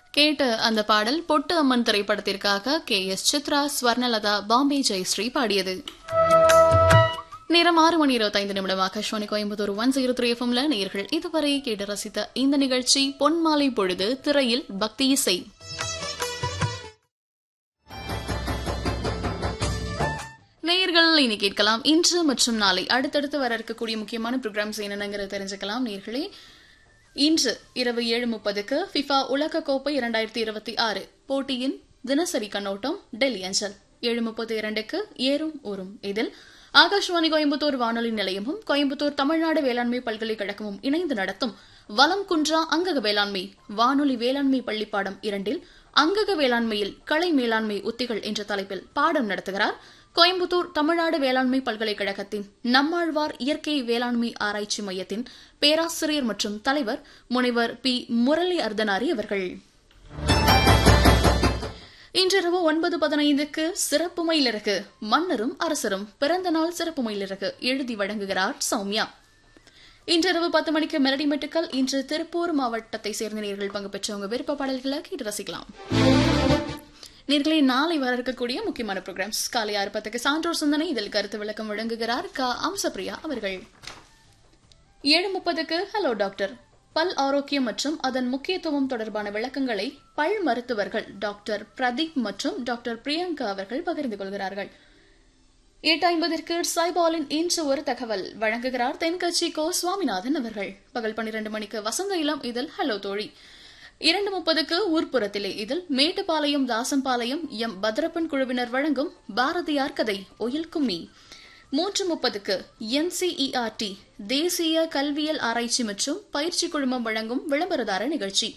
கேட்ட அந்த பாடல் பொட்டு அம்மன் திரைப்படத்திற்காக KS சித்ரா, ஸ்வர்ணலதா, பாம்பே ஜெயஸ்ரீ பாடியது. நேரம் 6:25 ஆகாஷ்வாணி கோயம்புத்தூர் 103 FM நேயர்கள் இதுவரை கேட்டு ரசித்த இந்த நிகழ்ச்சி பொன்மாலை பொழுது திரையில் பக்தி இசை. நேயர்கள் இனி கேட்கலாம் இன்று மற்றும் நாளை அடுத்தடுத்து வர இருக்கக்கூடிய முக்கியமான ப்ரோக்ராம்ஸ் என்னென்னங்கிறத தெரிஞ்சுக்கலாம். நேயர்களே, இன்று இரவு 7:30க்கு ஃபிஃபா உலகக்கோப்பை 2026 போட்டியின் தினசரி கண்ணோட்டம் டெல்லி அஞ்சல். 7:32க்கு ஏறும் ஊரும். இதில் ஆகாஷ்வாணி கோயம்புத்தூர் வானொலி நிலையமும் கோயம்புத்தூர் தமிழ்நாடு வேளாண்மை பல்கலைக்கழகமும் இணைந்து நடத்தும் வலம் குன்றா அங்கக வேளாண்மை வானொலி வேளாண்மை பள்ளிப்பாடம் 2 அங்கக வேளாண்மையில் களை மேலாண்மை உத்திகள் என்ற தலைப்பில் பாடம் நடத்துகிறார் கோயம்புத்தூர் தமிழ்நாடு வேளாண்மை பல்கலைக்கழகத்தின் நம்மாழ்வார் இயற்கை வேளாண்மை ஆராய்ச்சி மையத்தின் பேராசிரியர் மற்றும் தலைவர் முனைவர் P. முரளி அர்த்தனாரி அவர்கள். இன்றிரவு 9:15க்கு சிறப்பு மயிலிறகு மன்னரும் அரசரும் பிறந்த நாள் சிறப்பு மயிலிறகு எழுதி வழங்குகிறார் சௌமியா. இன்றிரவு 10 மணிக்கு மெலடி மெட்டுக்கள். இன்று திருப்பூர் மாவட்டத்தை சேர்ந்த நேயர்கள் பங்கு பெற்றவங்க விருப்ப பாடல்களை கேட்டு ரசிக்கலாம். நேயர்களே, நாளை வர இருக்கக்கூடிய முக்கியமான ப்ரோக்ராம்ஸ் காலை 6:10க்கு சான்றோர் சிந்தனை. இதில் கருத்து விளக்கம் வழங்குகிறார் க. அம்சப்பிரியா அவர்கள். 7:30க்கு ஹலோ டாக்டர் பல் ஆரோக்கியம் மற்றும் அதன் முக்கியத்துவம் தொடர்பான விளக்கங்களை பல் மருத்துவர்கள் டாக்டர் பிரதீப் மற்றும் டாக்டர் பிரியங்கா அவர்கள் பகிர்ந்து கொள்கிறார்கள். 8:50க்கு சைபாலின் இன்று ஒரு தகவல் வழங்குகிறார் தென்கட்சி கோ. சுவாமிநாதன் அவர்கள். பகல் 12 மணிக்கு வசந்த இளம். இதில் ஹலோ தோழி. 2:30க்கு ஊர்ப்புறத்திலே. இதில் மேட்டுப்பாளையம் தாசம்பாளையம் எம். பத்ரப்பன் குழுவினர் வழங்கும் பாரதியார் கதை ஒயில் கும்மி. 3:30க்கு NCERT தேசிய கல்வியல் ஆராய்ச்சி மற்றும் பயிற்சி குழுமம் வழங்கும் விளம்பரதார நிகழ்ச்சி.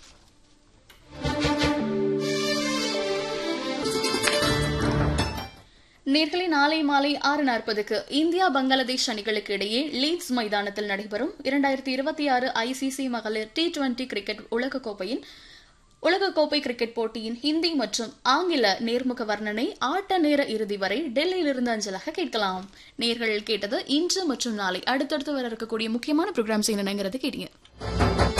நேர்களை நாளை மாலை 6:40க்கு இந்தியா பங்களாதேஷ் அணிகளுக்கு இடையே லீட்ஸ் மைதானத்தில் நடைபெறும் 2026 ICC மகளிர் T20 கிரிக்கெட் உலகக்கோப்பை கிரிக்கெட் போட்டியின் ஹிந்தி மற்றும் ஆங்கில நேர்முக வர்ணனை ஆட்ட நேர இறுதி வரை டெல்லியிலிருந்து அஞ்சலாக கேட்கலாம். நேர்கள் கேட்டது இன்று மற்றும் நாளை அடுத்தடுத்து வர இருக்கக்கூடிய முக்கியமான ப்ரோக்ராம்ஸ் என்னங்கிறது கேட்டீங்க.